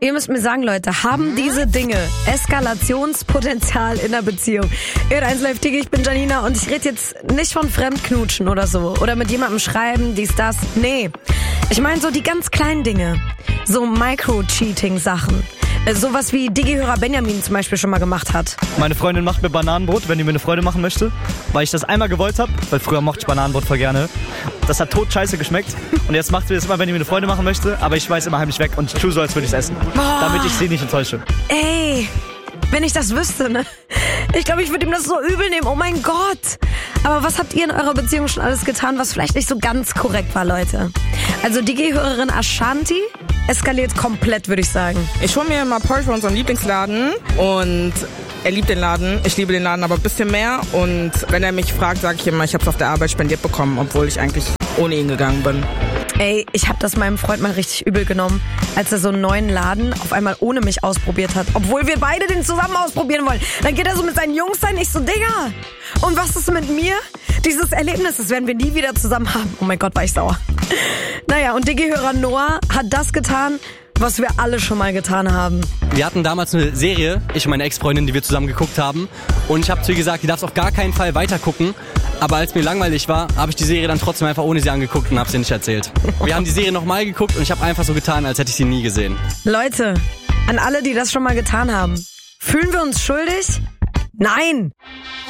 Ihr müsst mir sagen, Leute, haben diese Dinge Eskalationspotenzial in der Beziehung? Eins Live Digi, ich bin Janina und ich rede jetzt nicht von Fremdknutschen oder so. Oder mit jemandem schreiben, dies, das. Nee, ich meine so die ganz kleinen Dinge. So Micro-Cheating-Sachen. Sowas wie Digi-Hörer Benjamin zum Beispiel schon mal gemacht hat. Meine Freundin macht mir Bananenbrot, wenn die mir eine Freude machen möchte, weil ich das einmal gewollt habe, weil früher mochte ich Bananenbrot voll gerne. Das hat tot scheiße geschmeckt und jetzt macht sie das immer, wenn die mir eine Freude machen möchte, aber ich schmeiß immer heimlich weg und ich tue so, als würde ich es essen, damit ich sie nicht enttäusche. Ey, wenn ich das wüsste, ne? Ich glaube, ich würde ihm das so übel nehmen, oh mein Gott. Aber was habt ihr in eurer Beziehung schon alles getan, was vielleicht nicht so ganz korrekt war, Leute? Also Digi-Hörerin Ashanti eskaliert komplett, würde ich sagen. Ich hole mir immer Porsche bei unserem Lieblingsladen und er liebt den Laden. Ich liebe den Laden aber ein bisschen mehr und wenn er mich fragt, sage ich immer, ich habe es auf der Arbeit spendiert bekommen, obwohl ich eigentlich ohne ihn gegangen bin. Ey, ich habe das meinem Freund mal richtig übel genommen, als er so einen neuen Laden auf einmal ohne mich ausprobiert hat. Obwohl wir beide den zusammen ausprobieren wollen. Dann geht er so mit seinen Jungs rein, ich so, Digga. Und was ist mit mir? Dieses Erlebnis, das werden wir nie wieder zusammen haben. Oh mein Gott, war ich sauer. Naja, und Digi-Hörer Noah hat das getan, was wir alle schon mal getan haben. Wir hatten damals eine Serie, ich und meine Ex-Freundin, die wir zusammen geguckt haben. Und ich habe zu ihr gesagt, die darf auf gar keinen Fall weitergucken. Aber als mir langweilig war, habe ich die Serie dann trotzdem einfach ohne sie angeguckt und habe sie nicht erzählt. Wir haben die Serie nochmal geguckt und ich habe einfach so getan, als hätte ich sie nie gesehen. Leute, an alle, die das schon mal getan haben, fühlen wir uns schuldig? Nein!